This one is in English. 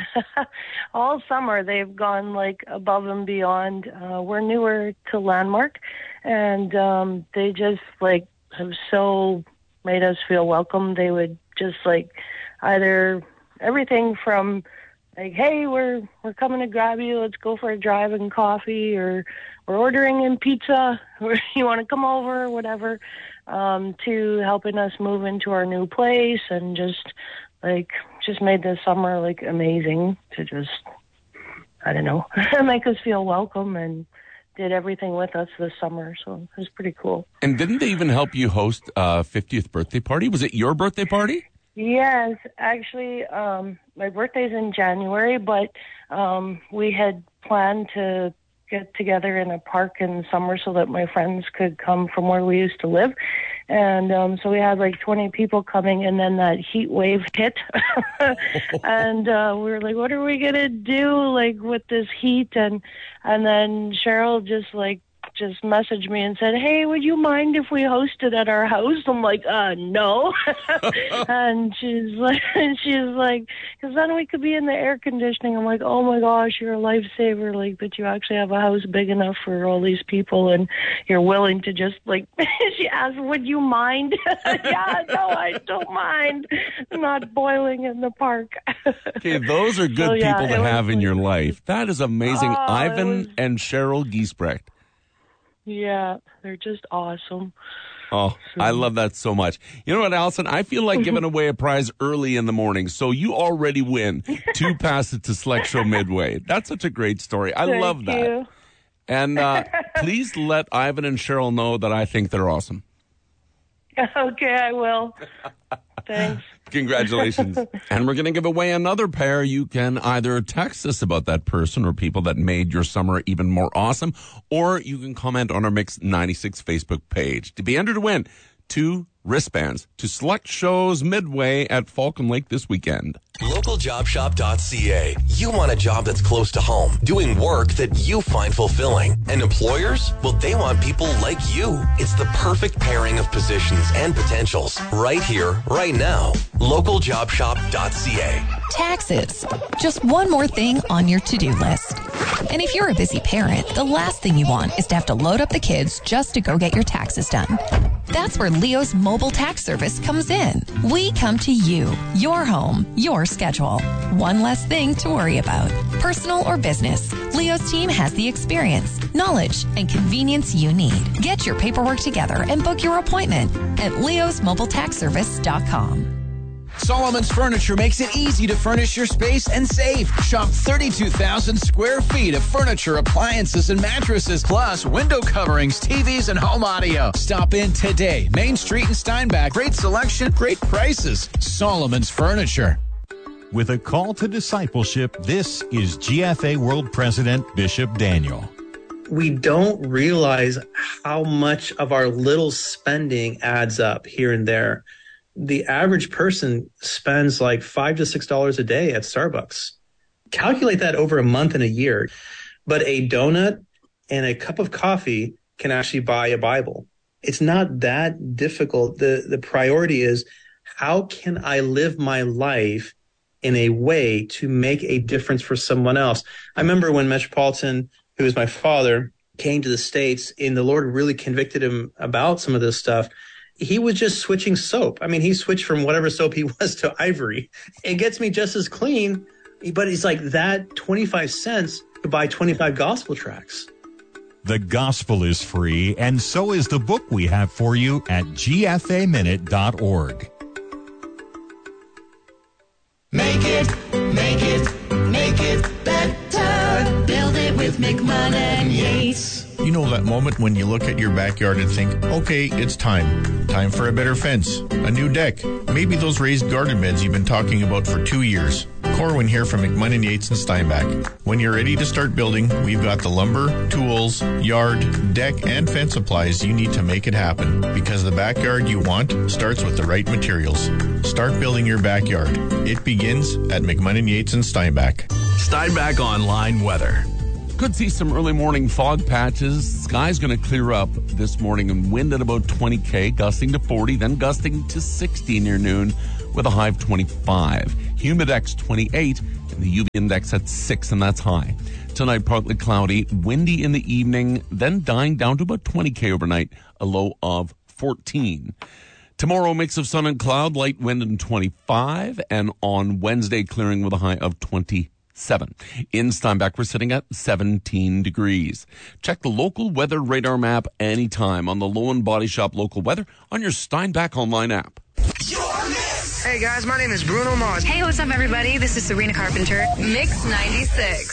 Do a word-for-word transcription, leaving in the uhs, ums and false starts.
all summer they've gone like above and beyond. Uh, we're newer to Landmark, and um, they just like have so made us feel welcome. They would just like either everything from like, hey, we're we're coming to grab you, let's go for a drive and coffee, or we're ordering in pizza, or you want to come over, or whatever, um, to helping us move into our new place, and just like just made this summer like amazing to just, I don't know, make us feel welcome, and did everything with us this summer. So it was pretty cool. And didn't they even help you host a fiftieth birthday party? Was it your birthday party? Yes, actually, um, my birthday's in January, but um, we had planned to get together in a park in summer so that my friends could come from where we used to live. And um, so we had like twenty people coming, and then that heat wave hit. and uh, we were like, what are we going to do like with this heat? And and then Cheryl just like just messaged me and said, hey, would you mind if we hosted at our house? I'm like, uh, no. and she's like, she's like, because then we could be in the air conditioning. I'm like, oh my gosh, you're a lifesaver. Like, but you actually have a house big enough for all these people, and you're willing to just like, she asked, would you mind? yeah, no, I don't mind not boiling in the park. Okay, those are good so, yeah, people to have was, in your life. That is amazing. Oh, Ivan was, and Cheryl Giesbrecht. Yeah, they're just awesome. Oh, so. I love that so much. You know what, Allison? I feel like giving away a prize early in the morning, so you already win two passes to Select Show Midway. That's such a great story. I Thank love that. You. And uh, please let Ivan and Cheryl know that I think they're awesome. Okay, I will. Thanks. Congratulations. And we're going to give away another pair. You can either text us about that person or people that made your summer even more awesome, or you can comment on our Mix ninety-six Facebook page. To be entered to win two wristbands to Select Shows Midway at Falcon Lake this weekend. local job shop dot c a. You want a job that's close to home, doing work that you find fulfilling. And employers? Well, they want people like you. It's the perfect pairing of positions and potentials right here, right now. local job shop dot c a. Taxes. Just one more thing on your to-do list. And if you're a busy parent, the last thing you want is to have to load up the kids just to go get your taxes done. That's where Leo's mobile tax service comes in. We come to you, your home, your schedule. One less thing to worry about. Personal or business, Leo's team has the experience, knowledge, and convenience you need. Get your paperwork together and book your appointment at leos mobile tax service dot com. Solomon's Furniture makes it easy to furnish your space and save. Shop thirty-two thousand square feet of furniture, appliances, and mattresses, plus window coverings, T Vs, and home audio. Stop in today. Main Street in Steinbach. Great selection, great prices. Solomon's Furniture. With a call to discipleship, this is G F A World President Bishop Daniel. We don't realize how much of our little spending adds up here and there. The average person spends like five to six dollars a day at Starbucks. Calculate that over a month and a year. But a donut and a cup of coffee can actually buy a Bible. It's not that difficult. The the priority is, how can I live my life in a way to make a difference for someone else? I remember when Metropolitan, who was my father, came to the States, and the Lord really convicted him about some of this stuff. He was just switching soap. I mean, he switched from whatever soap he was to Ivory. It gets me just as clean, but it's like that twenty-five cents to buy twenty-five gospel tracts. The gospel is free, and so is the book we have for you at g f a minute dot org. Make it, make it, make it better. Build it with McMahon and Yates. You know that moment when you look at your backyard and think, okay, it's time. Time for a better fence, a new deck, maybe those raised garden beds you've been talking about for two years. Corwin here from McMahon and Yates in Steinbach. When you're ready to start building, we've got the lumber, tools, yard, deck, and fence supplies you need to make it happen. Because the backyard you want starts with the right materials. Start building your backyard. It begins at McMahon and Yates in Steinbach. Steinbach Online Weather. Could see some early morning fog patches. Sky's going to clear up this morning, and wind at about twenty K, gusting to forty, then gusting to sixty near noon with a high of twenty-five. Humidex twenty-eight, The U V index at six, and that's high. Tonight, partly cloudy, windy in the evening, then dying down to about twenty K overnight, a low of fourteen. Tomorrow, mix of sun and cloud, light wind and twenty-five, and on Wednesday, clearing with a high of twenty-seven. In Steinbach, we're sitting at seventeen degrees. Check the local weather radar map anytime on the Low Body Shop local weather on your Steinbach online app. Hey guys, my name is Bruno Mars. Hey, what's up everybody? This is Sabrina Carpenter. Mix ninety-six.